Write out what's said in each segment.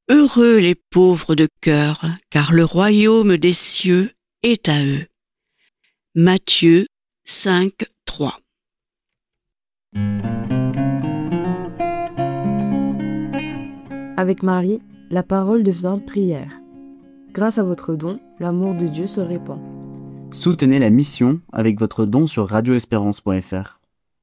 Heureux les pauvres de cœur, car le royaume des cieux est à eux. Matthieu 5, 3. Avec Marie, la parole devient prière. Grâce à votre don, l'amour de Dieu se répand. Soutenez la mission avec votre don sur radioespérance.fr.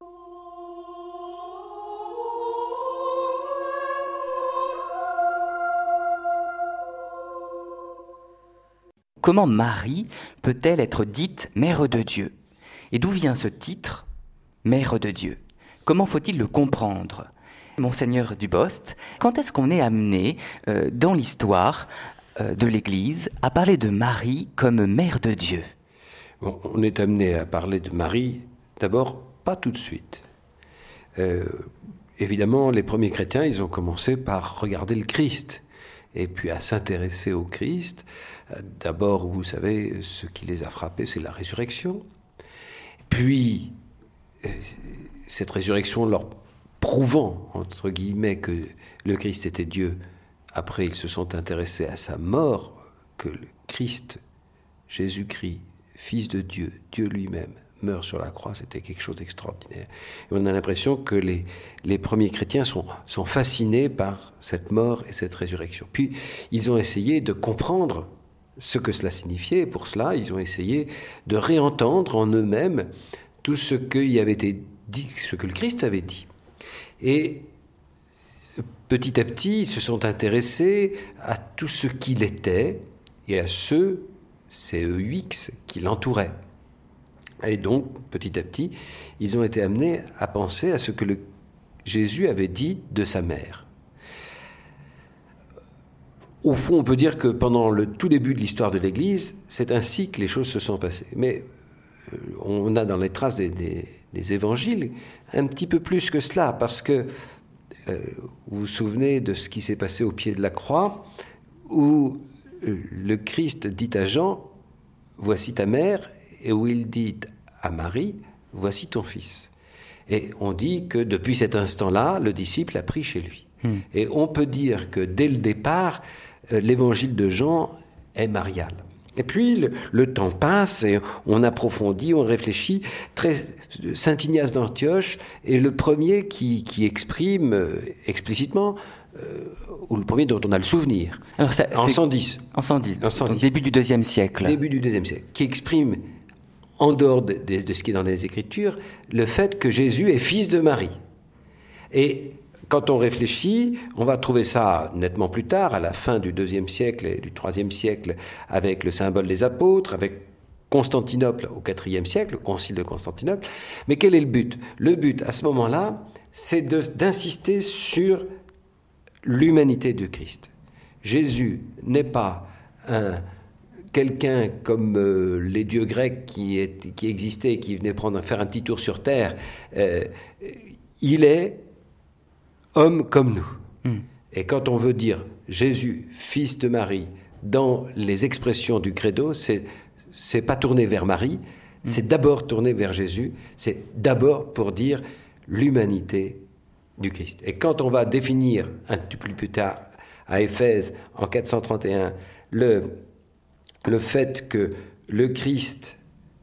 Comment Marie peut-elle être dite Mère de Dieu ? Et d'où vient ce titre, Mère de Dieu ? Comment faut-il le comprendre ? Monseigneur Dubost, quand est-ce qu'on est amené dans l'histoire de l'Église à parler de Marie comme Mère de Dieu ? Bon, on est amené à parler de Marie, d'abord, pas tout de suite. Évidemment, les premiers chrétiens, ils ont commencé par regarder le Christ, et puis à s'intéresser au Christ. D'abord, vous savez, ce qui les a frappés, c'est la résurrection. Puis, cette résurrection leur prouvant, entre guillemets, que le Christ était Dieu. Après, ils se sont intéressés à sa mort, que le Christ, Jésus-Christ, Fils de Dieu, Dieu lui-même, meurt sur la croix, c'était quelque chose d'extraordinaire. Et on a l'impression que les premiers chrétiens sont fascinés par cette mort et cette résurrection. Puis, ils ont essayé de comprendre ce que cela signifiait, et pour cela, ils ont essayé de réentendre en eux-mêmes tout ce qui avait été dit, ce que le Christ avait dit. Et petit à petit, ils se sont intéressés à tout ce qu'il était et à ceux, CEUX, qui l'entouraient. Et donc, petit à petit, ils ont été amenés à penser à ce que Jésus avait dit de sa mère. Au fond, on peut dire que pendant le tout début de l'histoire de l'Église, c'est ainsi que les choses se sont passées. Mais on a dans les traces des évangiles un petit peu plus que cela, parce que vous vous souvenez de ce qui s'est passé au pied de la croix, où le Christ dit à Jean, « Voici ta mère », et où il dit à Marie, « Voici ton fils ». Et on dit que depuis cet instant-là, le disciple a pris chez lui. Et on peut dire que dès le départ, l'évangile de Jean est marial. Et puis, le temps passe et on approfondit, on réfléchit. Saint Ignace d'Antioche est le premier qui exprime explicitement, ou le premier dont on a le souvenir, alors en 110. En 110, donc début du IIe siècle. Début du IIe siècle, qui exprime, en dehors de ce qui est dans les Écritures, le fait que Jésus est fils de Marie. Et quand on réfléchit, on va trouver ça nettement plus tard, à la fin du IIe siècle et du IIIe siècle, avec le symbole des apôtres, avec Constantinople au IVe siècle, le concile de Constantinople. Mais quel est le but ? Le but, à ce moment-là, c'est d'insister sur l'humanité du Christ. Jésus n'est pas quelqu'un comme les dieux grecs qui existaient, qui venaient faire un petit tour sur Terre. Il est homme comme nous. Et quand on veut dire Jésus, fils de Marie, dans les expressions du credo, c'est pas tourné vers Marie, c'est d'abord tourné vers Jésus, c'est d'abord pour dire l'humanité du Christ. Et quand on va définir un petit peu plus tard à Éphèse en 431 le fait que le Christ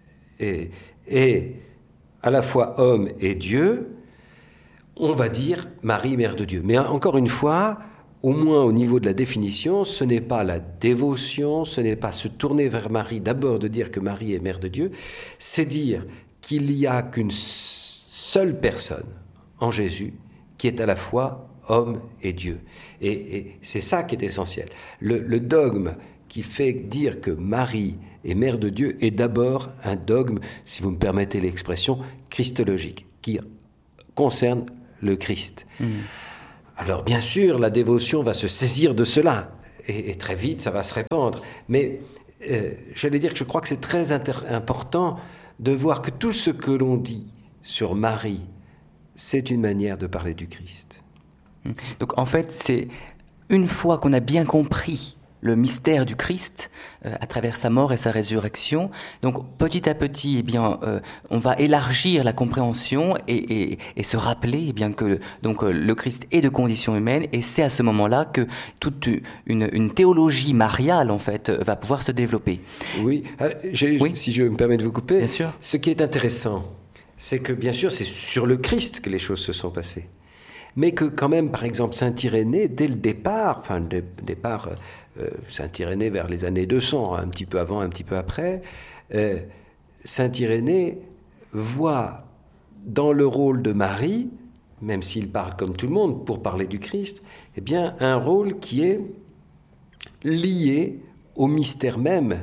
est à la fois homme et Dieu, on va dire Marie, Mère de Dieu. Mais encore une fois, au moins au niveau de la définition, ce n'est pas la dévotion, ce n'est pas se tourner vers Marie, d'abord de dire que Marie est Mère de Dieu, c'est dire qu'il n'y a qu'une seule personne en Jésus qui est à la fois homme et Dieu. Et c'est ça qui est essentiel. Le dogme qui fait dire que Marie est Mère de Dieu est d'abord un dogme, si vous me permettez l'expression, christologique, qui concerne le Christ. Alors bien sûr, la dévotion va se saisir de cela, et très vite ça va se répandre, mais j'allais dire que je crois que c'est très important de voir que tout ce que l'on dit sur Marie, c'est une manière de parler du Christ. Donc en fait, c'est une fois qu'on a bien compris le mystère du Christ à travers sa mort et sa résurrection. Donc petit à petit, eh bien, on va élargir la compréhension et se rappeler eh bien que donc le Christ est de condition humaine, et c'est à ce moment-là que toute une théologie mariale en fait va pouvoir se développer. Oui, Oui. Si je me permets de vous couper, Bien sûr. ce qui est intéressant, c'est que bien sûr c'est sur le Christ que les choses se sont passées. Mais que quand même, par exemple, Saint Irénée, dès le départ, Saint Irénée vers les années 200, un petit peu avant, un petit peu après, Saint Irénée voit dans le rôle de Marie, même s'il parle comme tout le monde pour parler du Christ, eh bien, un rôle qui est lié au mystère même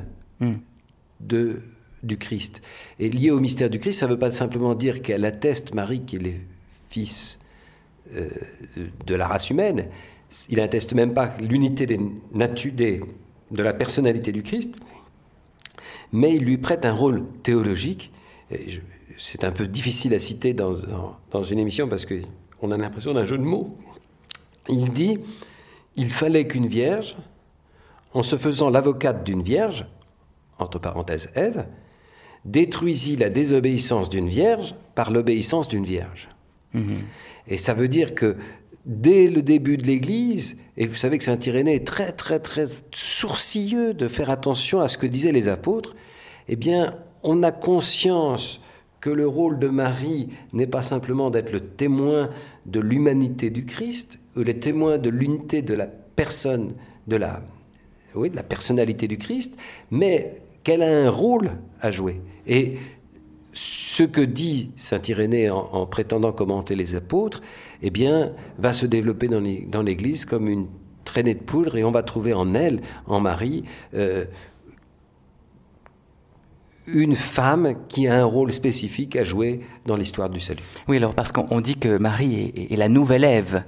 du Christ. Et lié au mystère du Christ, ça ne veut pas simplement dire qu'elle atteste Marie qu'il est fils de la race humaine. Il n'atteste même pas l'unité de la personnalité du Christ, mais il lui prête un rôle théologique. C'est un peu difficile à citer dans une émission parce qu'on a l'impression d'un jeu de mots. Il dit « Il fallait qu'une vierge, en se faisant l'avocate d'une vierge, entre parenthèses Ève, détruisit la désobéissance d'une vierge par l'obéissance d'une vierge. » Et ça veut dire que dès le début de l'Église, et vous savez que Saint Irénée est très, très, très sourcilleux de faire attention à ce que disaient les apôtres, eh bien, on a conscience que le rôle de Marie n'est pas simplement d'être le témoin de l'humanité du Christ, ou le témoin de l'unité de la personne, de la personnalité du Christ, mais qu'elle a un rôle à jouer. Et ce que dit saint Irénée en prétendant commenter les apôtres, eh bien, va se développer dans l'Église comme une traînée de poudre, et on va trouver en elle, en Marie, une femme qui a un rôle spécifique à jouer dans l'histoire du salut. Oui, alors parce qu'on dit que Marie est la nouvelle Ève.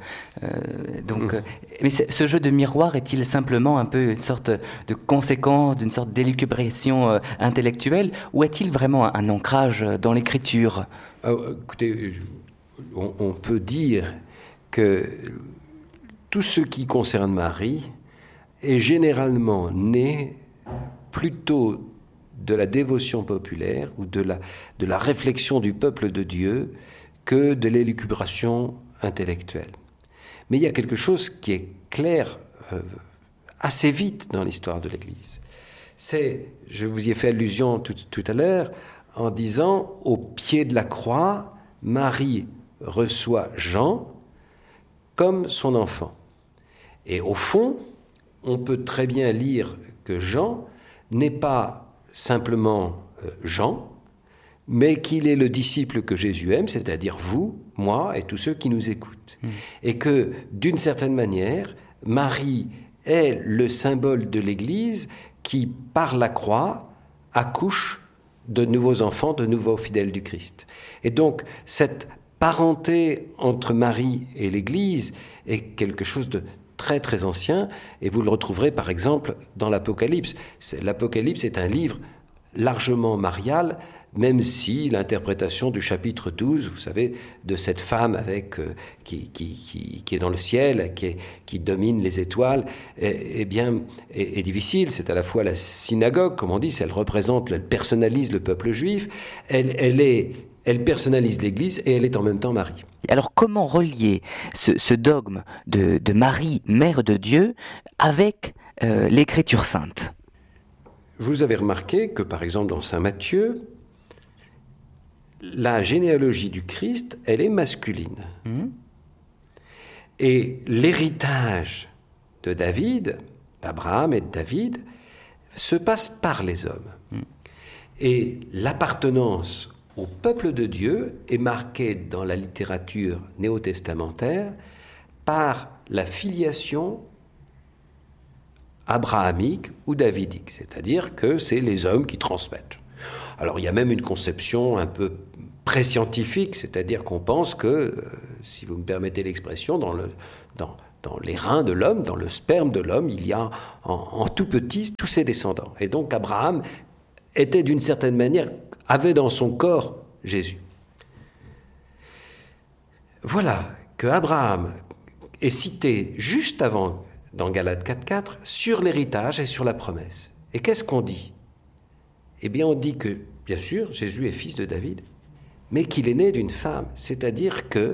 Mais ce jeu de miroir est-il simplement un peu une sorte de conséquence, d'une sorte d'élucubration intellectuelle, ou est-il vraiment un ancrage dans l'écriture ? Écoutez, on peut dire que tout ce qui concerne Marie est généralement né plutôt de la dévotion populaire ou de la réflexion du peuple de Dieu que de l'élucubration intellectuelle. Mais il y a quelque chose qui est clair assez vite dans l'histoire de l'Église. Je vous y ai fait allusion tout à l'heure en disant, au pied de la croix, Marie reçoit Jean comme son enfant. Et au fond, on peut très bien lire que Jean n'est pas simplement Jean, mais qu'il est le disciple que Jésus aime, c'est-à-dire vous, moi et tous ceux qui nous écoutent. Et que, d'une certaine manière, Marie est le symbole de l'Église qui, par la croix, accouche de nouveaux enfants, de nouveaux fidèles du Christ. Et donc, cette parenté entre Marie et l'Église est quelque chose de très très ancien, et vous le retrouverez par exemple dans l'Apocalypse. L'Apocalypse est un livre largement marial, même si l'interprétation du chapitre 12, vous savez, de cette femme qui est dans le ciel, qui domine les étoiles, est difficile. C'est à la fois la synagogue, comme on dit, elle représente, elle personnalise le peuple juif, elle personnalise l'Église, et elle est en même temps Marie. Alors comment relier ce dogme de Marie, mère de Dieu, avec l'Écriture sainte ? Vous avez remarqué que, par exemple, dans Saint Matthieu, la généalogie du Christ, elle est masculine. Et l'héritage de David, d'Abraham et de David, se passe par les hommes. Et l'appartenance au peuple de Dieu est marquée dans la littérature néo-testamentaire par la filiation abrahamique ou davidique, c'est-à-dire que c'est les hommes qui transmettent. Alors il y a même une conception un peu pré-scientifique, c'est-à-dire qu'on pense que, si vous me permettez l'expression, dans les reins de l'homme, dans le sperme de l'homme, il y a en tout petit tous ses descendants. Et donc Abraham était d'une certaine manière, avait dans son corps Jésus. Voilà que Abraham est cité juste avant dans Galates 4.4, sur l'héritage et sur la promesse. Et qu'est-ce qu'on dit ? Eh bien, on dit que, bien sûr, Jésus est fils de David, mais qu'il est né d'une femme. C'est-à-dire que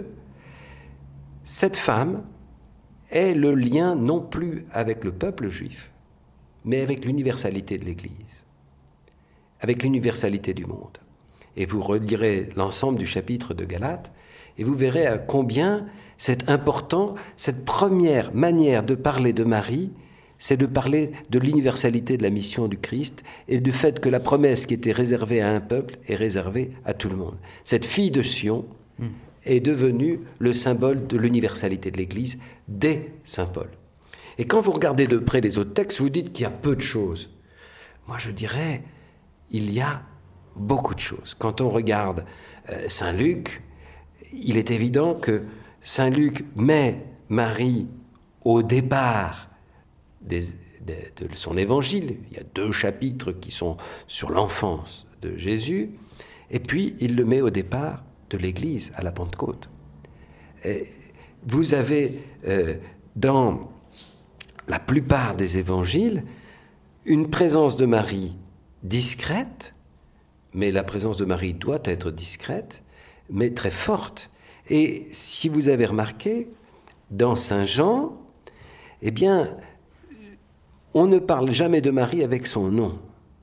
cette femme est le lien non plus avec le peuple juif, mais avec l'universalité de l'Église, avec l'universalité du monde. Et vous relirez l'ensemble du chapitre de Galates, et vous verrez à combien c'est important, cette première manière de parler de Marie, c'est de parler de l'universalité de la mission du Christ et du fait que la promesse qui était réservée à un peuple est réservée à tout le monde. Cette fille de Sion est devenue le symbole de l'universalité de l'Église dès saint Paul. Et quand vous regardez de près les autres textes, vous dites qu'il y a peu de choses. Moi, je dirais, il y a beaucoup de choses. Quand on regarde saint Luc, il est évident que saint Luc met Marie au départ de son évangile. Il y a 2 chapitres qui sont sur l'enfance de Jésus, et puis il le met au départ de l'Église à la Pentecôte. Et vous avez dans la plupart des évangiles une présence de Marie discrète, mais la présence de Marie doit être discrète, mais très forte. Et si vous avez remarqué, dans Saint Jean, eh bien, on ne parle jamais de Marie avec son nom.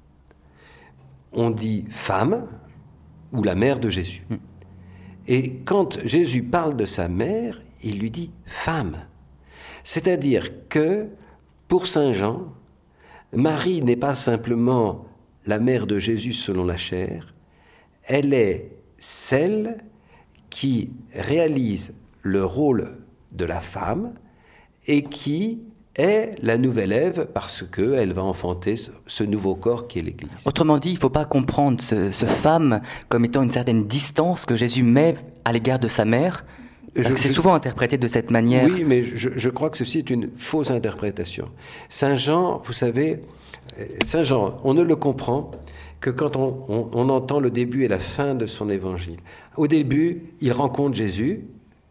On dit femme ou la mère de Jésus. Et quand Jésus parle de sa mère, il lui dit femme. C'est-à-dire que, pour Saint Jean, Marie n'est pas simplement la mère de Jésus selon la chair, elle est celle qui réalise le rôle de la femme et qui est la nouvelle Ève parce qu'elle va enfanter ce nouveau corps qui est l'Église. Autrement dit, il ne faut pas comprendre ce femme comme étant une certaine distance que Jésus met à l'égard de sa mère. C'est souvent interprété de cette manière. Oui, mais je crois que ceci est une fausse interprétation. Saint Jean, vous savez, Saint Jean, on ne le comprend que quand on entend le début et la fin de son évangile. Au début, il rencontre Jésus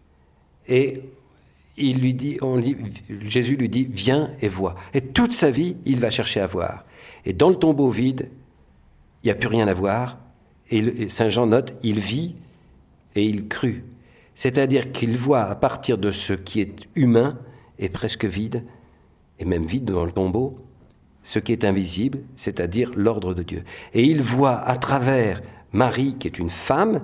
et Jésus lui dit « Viens et vois ». Et toute sa vie, il va chercher à voir. Et dans le tombeau vide, il n'y a plus rien à voir. Et Saint Jean note « Il vit et il crut ». C'est-à-dire qu'il voit à partir de ce qui est humain et presque vide, et même vide dans le tombeau, ce qui est invisible, c'est-à-dire l'ordre de Dieu. Et il voit à travers Marie, qui est une femme,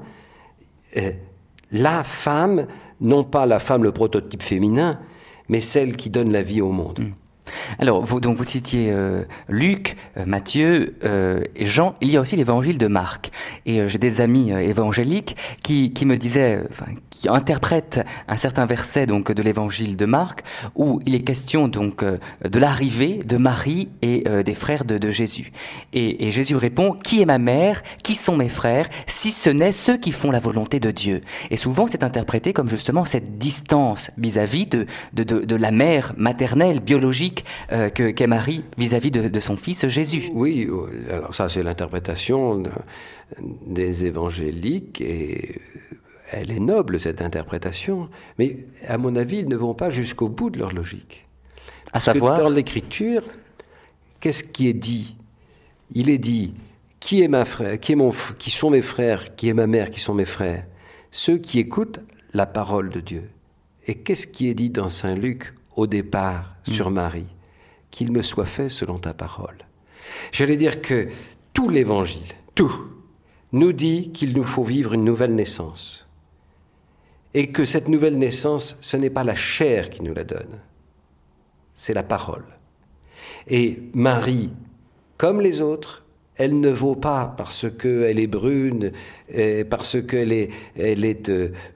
la femme, non pas la femme, le prototype féminin, mais celle qui donne la vie au monde. Alors, vous citiez Luc, Matthieu et Jean. Il y a aussi l'évangile de Marc. Et j'ai des amis évangéliques qui me disaient, qui interprètent un certain verset donc de l'évangile de Marc, où il est question donc de l'arrivée de Marie et des frères de Jésus. Et Jésus répond « Qui est ma mère ? Qui sont mes frères ? Si ce n'est ceux qui font la volonté de Dieu. » Et souvent, c'est interprété comme justement cette distance vis-à-vis de la mère maternelle, biologique, qu'est Marie vis-à-vis de son fils Jésus. Oui, alors ça c'est l'interprétation des évangéliques et elle est noble cette interprétation, mais à mon avis ils ne vont pas jusqu'au bout de leur logique. À savoir, que dans l'Écriture, qu'est-ce qui est dit ? Il est dit qui est ma frère, qui sont mes frères, qui est ma mère, qui sont mes frères ? Ceux qui écoutent la parole de Dieu. Et qu'est-ce qui est dit dans Saint Luc au départ sur Marie ? Qu'il me soit fait selon ta parole. J'allais dire que tout l'Évangile, tout, nous dit qu'il nous faut vivre une nouvelle naissance. Et que cette nouvelle naissance, ce n'est pas la chair qui nous la donne, c'est la parole. Et Marie, comme les autres, elle ne vaut pas parce qu'elle est brune, parce qu'elle est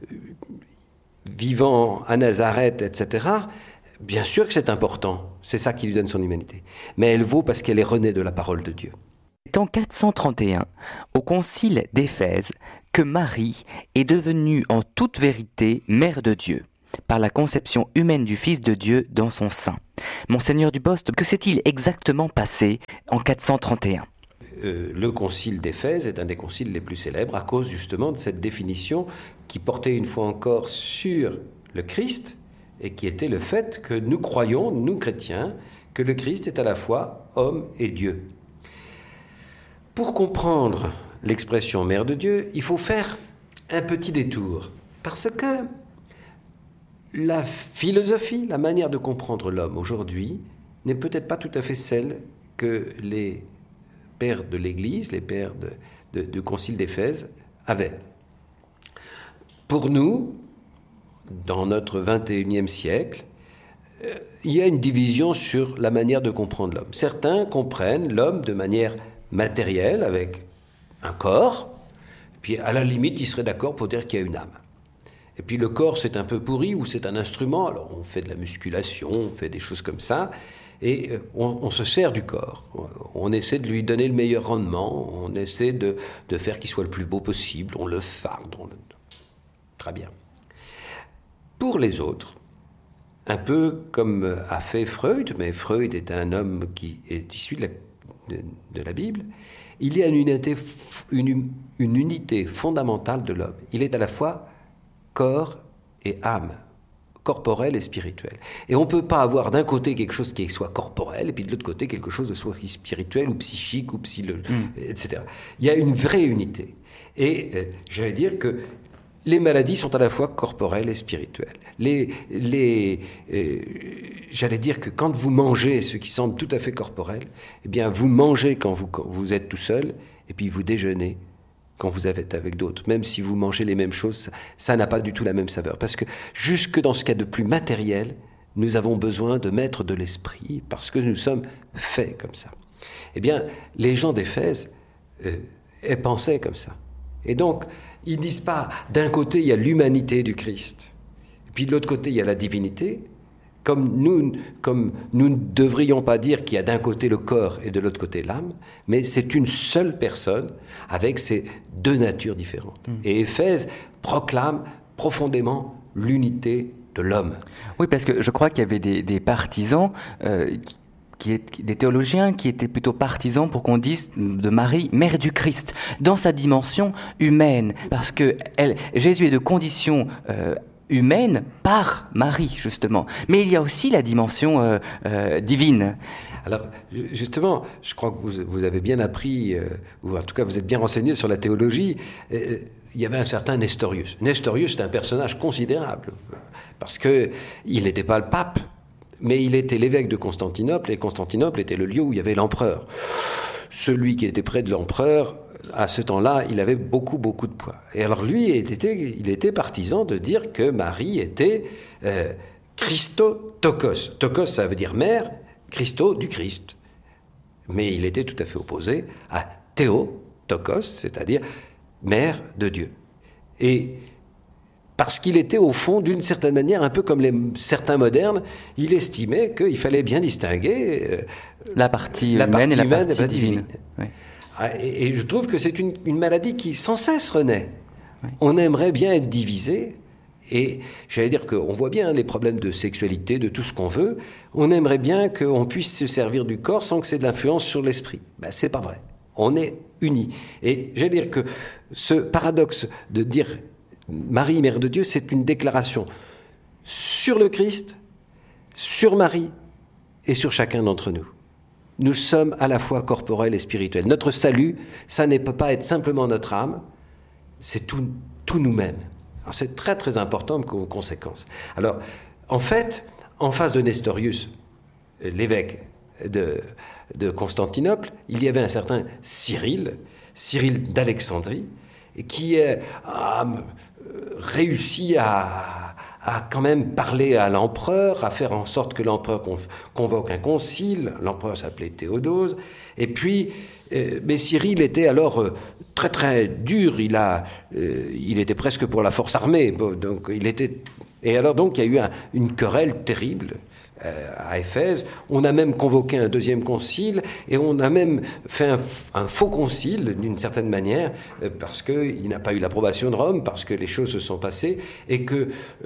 vivant à Nazareth, etc. Bien sûr que c'est important, c'est ça qui lui donne son humanité. Mais elle vaut parce qu'elle est renée de la parole de Dieu. C'est en 431, au concile d'Éphèse, que Marie est devenue en toute vérité mère de Dieu, par la conception humaine du Fils de Dieu dans son sein. Monseigneur Dubost, que s'est-il exactement passé en 431 ? Le concile d'Éphèse est un des conciles les plus célèbres à cause justement de cette définition qui portait une fois encore sur le Christ et qui était le fait que nous croyons, nous chrétiens, que le Christ est à la fois homme et Dieu. Pour comprendre l'expression Mère de Dieu, il faut faire un petit détour, parce que la philosophie, la manière de comprendre l'homme aujourd'hui, n'est peut-être pas tout à fait celle que les pères de l'Église, les pères du Concile d'Éphèse avaient. Pour nous, dans notre 21e siècle, il y a une division sur la manière de comprendre l'homme. Certains comprennent l'homme de manière matérielle, avec un corps, puis à la limite, ils seraient d'accord pour dire qu'il y a une âme. Et puis le corps, c'est un peu pourri ou c'est un instrument, alors on fait de la musculation, on fait des choses comme ça, et on se sert du corps. On essaie de lui donner le meilleur rendement, on essaie de faire qu'il soit le plus beau possible, on le farde, Très bien. Pour les autres, un peu comme a fait Freud, mais Freud est un homme qui est issu de la Bible, il y a une unité fondamentale de l'homme. Il est à la fois corps et âme, corporel et spirituel. Et on ne peut pas avoir d'un côté quelque chose qui soit corporel et puis de l'autre côté quelque chose de soit spirituel ou psychique ou etc. Il y a une vraie unité. Et j'allais dire que les maladies sont à la fois corporelles et spirituelles. J'allais dire que quand vous mangez ce qui semble tout à fait corporel, eh bien vous mangez quand vous êtes tout seul et puis vous déjeunez quand vous êtes avec d'autres. Même si vous mangez les mêmes choses, ça n'a pas du tout la même saveur. Parce que jusque dans ce cas de plus matériel, nous avons besoin de mettre de l'esprit parce que nous sommes faits comme ça. Eh bien, les gens d'Éphèse pensaient comme ça. Et donc, ils ne disent pas, d'un côté, il y a l'humanité du Christ, et puis de l'autre côté, il y a la divinité, comme nous ne devrions pas dire qu'il y a d'un côté le corps et de l'autre côté l'âme, mais c'est une seule personne avec ces deux natures différentes. Et Éphèse proclame profondément l'unité de l'homme. Oui, parce que je crois qu'il y avait des partisans des théologiens qui étaient plutôt partisans pour qu'on dise de Marie, mère du Christ, dans sa dimension humaine, parce que Jésus est de condition humaine par Marie, justement. Mais il y a aussi la dimension divine. Alors, justement, je crois que vous avez bien appris, ou en tout cas vous êtes bien renseigné sur la théologie. Il y avait un certain Nestorius. Nestorius est un personnage considérable, parce qu'il n'était pas le pape, mais il était l'évêque de Constantinople, et Constantinople était le lieu où il y avait l'empereur. Celui qui était près de l'empereur, à ce temps-là, il avait beaucoup, beaucoup de poids. Et alors lui, il était partisan de dire que Marie était Christotokos. Tokos, ça veut dire mère, Christo, du Christ. Mais il était tout à fait opposé à Théotokos, c'est-à-dire mère de Dieu. Et parce qu'il était au fond, d'une certaine manière, un peu comme certains modernes, il estimait qu'il fallait bien distinguer la partie humaine et la partie divine. Oui. Et je trouve que c'est une maladie qui sans cesse renaît. Oui. On aimerait bien être divisé, et j'allais dire qu'on voit bien les problèmes de sexualité, de tout ce qu'on veut. On aimerait bien qu'on puisse se servir du corps sans que c'est de l'influence sur l'esprit. Ben, c'est pas vrai. On est unis. Et j'allais dire que ce paradoxe de dire Marie, Mère de Dieu, c'est une déclaration sur le Christ, sur Marie et sur chacun d'entre nous. Nous sommes à la fois corporels et spirituels. Notre salut, ça ne peut pas être simplement notre âme, c'est tout nous-mêmes. Alors c'est très très important comme conséquence. Alors, en fait, en face de Nestorius, l'évêque de Constantinople, il y avait un certain Cyril d'Alexandrie, qui a réussi à quand même parler à l'empereur, à faire en sorte que l'empereur convoque un concile. L'empereur s'appelait Théodose. Et puis, mais Cyril était alors très très dur. Il était presque pour la force armée. Donc et alors donc il y a eu une querelle terrible à Éphèse. On a même convoqué un deuxième concile et on a même fait un faux concile d'une certaine manière parce qu'il n'a pas eu l'approbation de Rome, parce que les choses se sont passées et que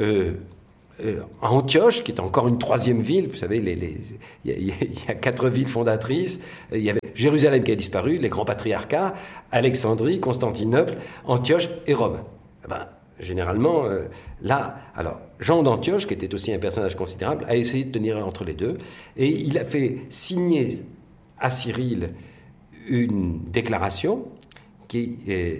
Antioche, qui est encore une troisième ville, vous savez, il y a 4 villes fondatrices, il y avait Jérusalem qui a disparu, les grands patriarcats, Alexandrie, Constantinople, Antioche et Rome. généralement, là, alors, Jean d'Antioche, qui était aussi un personnage considérable, a essayé de tenir entre les deux, et il a fait signer à Cyril une déclaration qui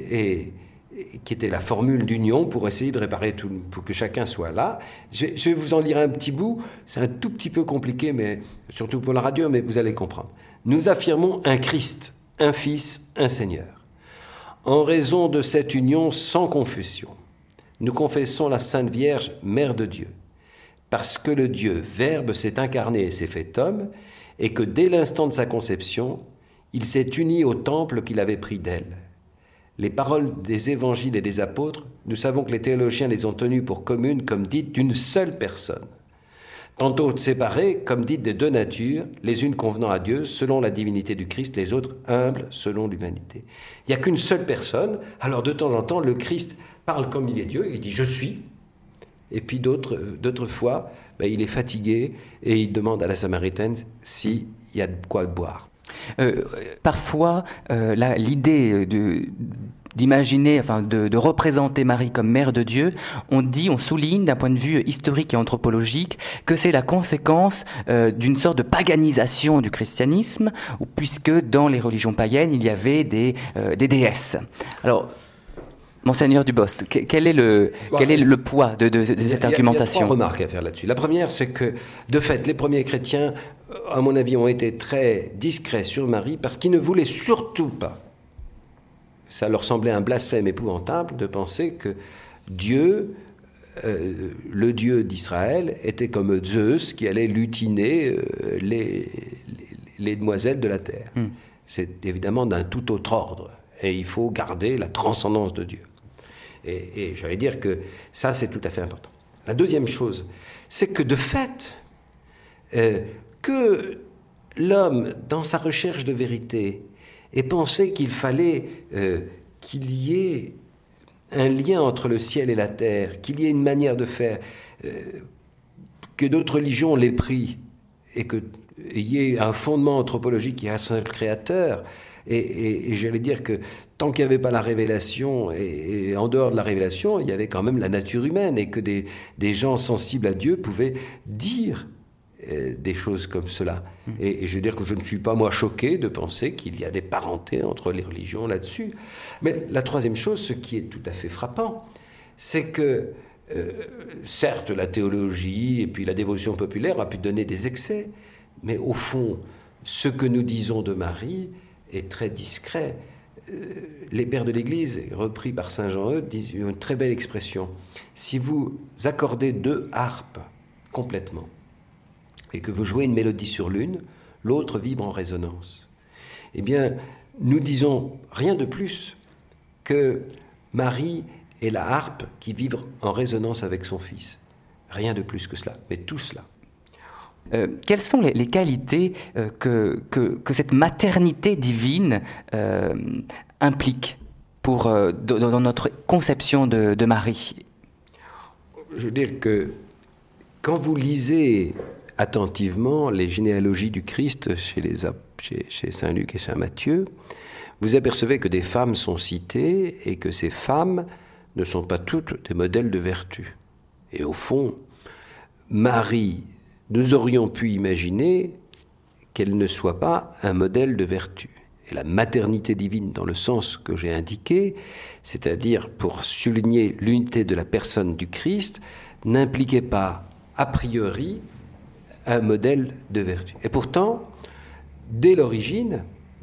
était la formule d'union pour essayer de réparer tout, pour que chacun soit là. Je vais vous en lire un petit bout, c'est un tout petit peu compliqué, mais surtout pour la radio, mais vous allez comprendre. Nous affirmons un Christ, un Fils, un Seigneur. En raison de cette union sans confession, nous confessons la Sainte Vierge, Mère de Dieu, parce que le Dieu, Verbe, s'est incarné et s'est fait homme, et que dès l'instant de sa conception, il s'est uni au temple qu'il avait pris d'elle. Les paroles des évangiles et des apôtres, nous savons que les théologiens les ont tenues pour communes comme dites d'une seule personne. Tantôt séparées comme dites des deux natures, les unes convenant à Dieu selon la divinité du Christ, les autres humbles selon l'humanité. Il n'y a qu'une seule personne, alors de temps en temps le Christ parle comme il est Dieu, il dit « je suis ». Et puis d'autres fois, il est fatigué et il demande à la Samaritaine s'il y a de quoi boire. Parfois, l'idée d'imaginer, de représenter Marie comme mère de Dieu, on souligne d'un point de vue historique et anthropologique que c'est la conséquence d'une sorte de paganisation du christianisme, puisque dans les religions païennes, il y avait des déesses. Alors, Monseigneur Dubost, quel est le poids de cette argumentation ? Il y a 3 remarques à faire là-dessus. La première, c'est que, de fait, les premiers chrétiens, à mon avis, ont été très discrets sur Marie parce qu'ils ne voulaient surtout pas, ça leur semblait un blasphème épouvantable de penser que Dieu, le Dieu d'Israël, était comme Zeus qui allait lutiner les demoiselles de la terre. C'est évidemment d'un tout autre ordre et il faut garder la transcendance de Dieu. Et j'allais dire que ça, c'est tout à fait important. La deuxième chose, c'est que de fait, que l'homme, dans sa recherche de vérité, ait pensé qu'il fallait qu'il y ait un lien entre le ciel et la terre, qu'il y ait une manière de faire, que d'autres religions l'aient pris, et qu'il y ait un fondement anthropologique qui a un seul créateur. Et j'allais dire que tant qu'il n'y avait pas la révélation, et en dehors de la révélation, il y avait quand même la nature humaine, et que des gens sensibles à Dieu pouvaient dire des choses comme cela. Et je veux dire que je ne suis pas, moi, choqué de penser qu'il y a des parentés entre les religions là-dessus. Mais la troisième chose, ce qui est tout à fait frappant, c'est que, certes, la théologie et puis la dévotion populaire a pu donner des excès, mais au fond, ce que nous disons de Marie est très discret. Les pères de l'Église, repris par saint Jean-Eudes, disent une très belle expression. Si vous accordez 2 harpes complètement, et que vous jouez une mélodie sur l'une, l'autre vibre en résonance. Eh bien, nous disons rien de plus que Marie est la harpe qui vibre en résonance avec son Fils. Rien de plus que cela, mais tout cela. Quelles sont les qualités que cette maternité divine implique dans notre conception de Marie ? Je veux dire que quand vous lisez attentivement les généalogies du Christ chez Saint Luc et Saint Matthieu, vous apercevez que des femmes sont citées et que ces femmes ne sont pas toutes des modèles de vertu. Et au fond, Marie, nous aurions pu imaginer qu'elle ne soit pas un modèle de vertu. Et la maternité divine, dans le sens que j'ai indiqué, c'est-à-dire pour souligner l'unité de la personne du Christ, n'impliquait pas a priori un modèle de vertu. Et pourtant, dès l'origine,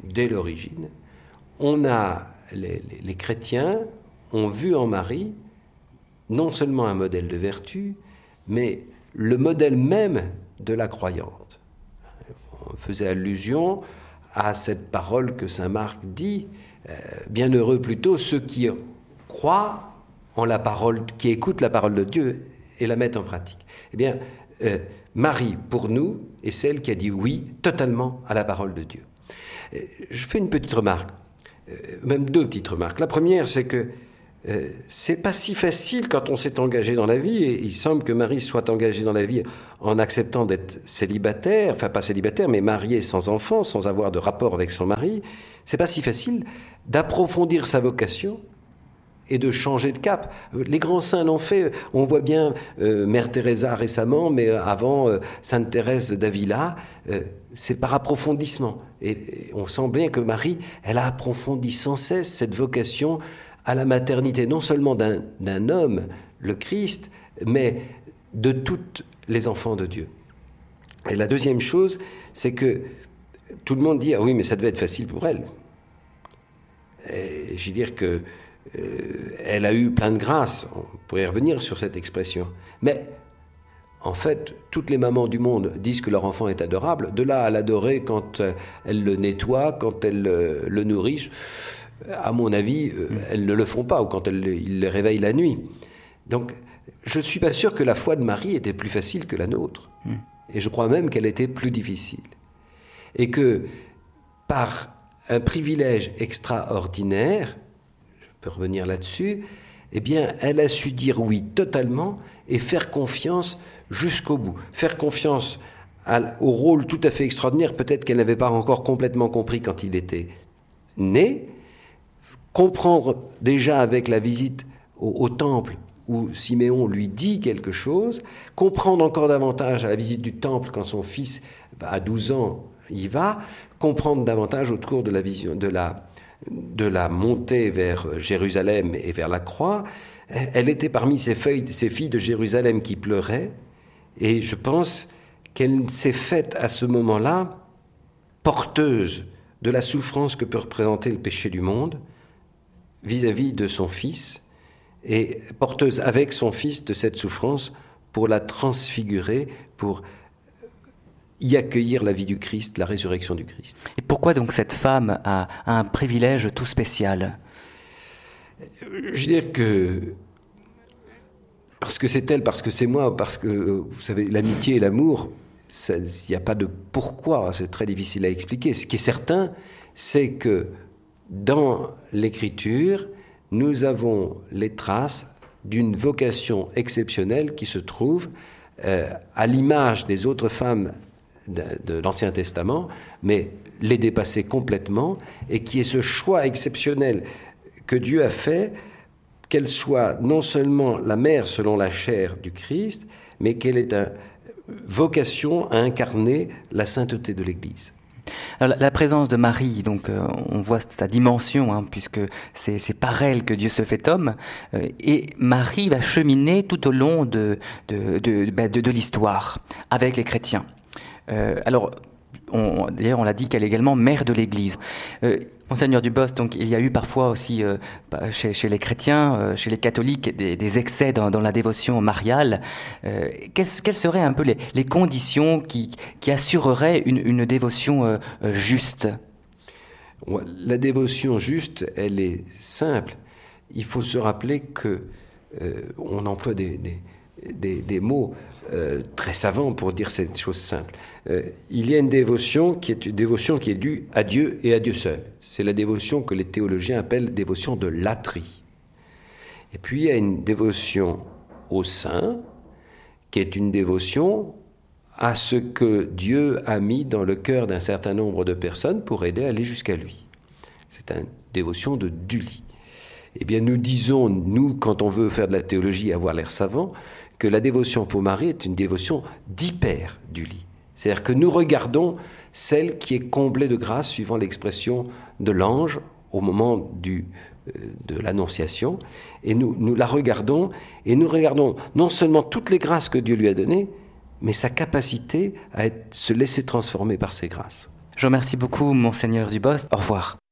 on a les chrétiens ont vu en Marie non seulement un modèle de vertu, mais le modèle même de la croyante. On faisait allusion à cette parole que saint Marc dit, bienheureux plutôt ceux qui croient en la parole, qui écoutent la parole de Dieu et la mettent en pratique. Eh bien, Marie, pour nous, est celle qui a dit oui totalement à la parole de Dieu. Je fais une petite remarque, même 2 petites remarques. La première, c'est que c'est pas si facile quand on s'est engagé dans la vie, et il semble que Marie soit engagée dans la vie en acceptant d'être célibataire, enfin pas célibataire, mais mariée sans enfant, sans avoir de rapport avec son mari. C'est pas si facile d'approfondir sa vocation et de changer de cap. Les grands saints l'ont fait. On voit bien Mère Teresa récemment, mais avant Sainte Thérèse d'Avila, c'est par approfondissement. Et on sent bien que Marie, elle a approfondi sans cesse cette vocation à la maternité, non seulement d'un homme, le Christ, mais de tous les enfants de Dieu. Et la deuxième chose, c'est que tout le monde dit « Ah oui, mais ça devait être facile pour elle ». Je veux dire que elle a eu plein de grâce, on pourrait revenir sur cette expression. Mais en fait, toutes les mamans du monde disent que leur enfant est adorable, de là à l'adorer quand elle le nettoie, quand elle le nourrit, à mon avis, elles ne le font pas, ou quand ils le réveillent la nuit. Donc, je ne suis pas sûr que la foi de Marie était plus facile que la nôtre. Et je crois même qu'elle était plus difficile. Et que, par un privilège extraordinaire, je peux revenir là-dessus, eh bien, elle a su dire oui totalement et faire confiance jusqu'au bout. Faire confiance au rôle tout à fait extraordinaire, peut-être qu'elle n'avait pas encore complètement compris quand il était né, comprendre déjà avec la visite au temple où Siméon lui dit quelque chose, comprendre encore davantage à la visite du temple quand son fils, à 12 ans, y va, comprendre davantage au cours de la vision, de la montée vers Jérusalem et vers la croix. Elle était parmi ces filles de Jérusalem qui pleuraient, et je pense qu'elle s'est faite à ce moment-là porteuse de la souffrance que peut représenter le péché du monde vis-à-vis de son fils, et porteuse avec son fils de cette souffrance pour la transfigurer, pour y accueillir la vie du Christ, la résurrection du Christ. Et pourquoi donc cette femme a un privilège tout spécial ? Je veux dire que parce que c'est elle, parce que c'est moi, parce que, vous savez, l'amitié et l'amour, il n'y a pas de pourquoi, c'est très difficile à expliquer. Ce qui est certain, c'est que dans l'Écriture, nous avons les traces d'une vocation exceptionnelle qui se trouve à l'image des autres femmes de l'Ancien Testament, mais les dépasser complètement, et qui est ce choix exceptionnel que Dieu a fait, qu'elle soit non seulement la mère selon la chair du Christ, mais qu'elle ait une vocation à incarner la sainteté de l'Église. Alors, la présence de Marie, donc on voit sa dimension, puisque c'est par elle que Dieu se fait homme, et Marie va cheminer tout au long de l'histoire avec les chrétiens. D'ailleurs, on l'a dit qu'elle est également mère de l'Église. Monseigneur Dubos, donc il y a eu parfois aussi chez les chrétiens, chez les catholiques, des excès dans la dévotion mariale. Quelles seraient un peu les conditions qui assureraient une dévotion juste ? La dévotion juste, elle est simple. Il faut se rappeler que on emploie des mots très savants pour dire cette chose simple. Il y a une dévotion qui est due à Dieu et à Dieu seul. C'est la dévotion que les théologiens appellent dévotion de latrie. Et puis il y a une dévotion au saint, qui est une dévotion à ce que Dieu a mis dans le cœur d'un certain nombre de personnes pour aider à aller jusqu'à lui. C'est une dévotion de Dully. Eh bien, nous disons, nous, quand on veut faire de la théologie et avoir l'air savant, que la dévotion pour Marie est une dévotion d'hyper-Dully. C'est-à-dire que nous regardons celle qui est comblée de grâce, suivant l'expression de l'ange au moment de l'Annonciation, et nous la regardons, et nous regardons non seulement toutes les grâces que Dieu lui a données, mais sa capacité à se laisser transformer par ces grâces. Je vous remercie beaucoup, Monseigneur Dubos. Au revoir.